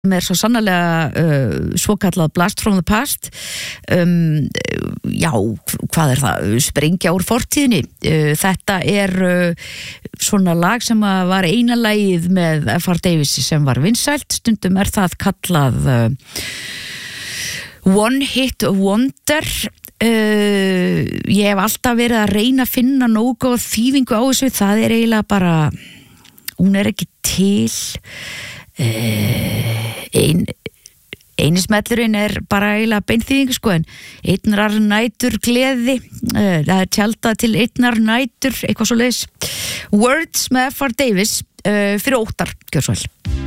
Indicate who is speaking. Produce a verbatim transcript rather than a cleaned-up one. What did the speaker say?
Speaker 1: er svo sannarlega uh, svokallað Blast from the Past um, já, hvað er það? Sprengja úr fortíðinni uh, þetta er uh, svona lag sem var eina lagið með F R Davis sem var vinsælt, stundum er það kallað uh, One Hit Wonder uh, ég hef alltaf verið að reyna að finna nógu góð þýðingu á þessu, það er eiginlega bara hún er ekki til uh, ein eini smellurinn er bara eiginlega beinþýðingu sko, en einnar nætur gleði, uh, það er tjaldað til einnar nætur, eitthvað svo leiðis Words með F R Davis uh, fyrir óttar, gjör svo vel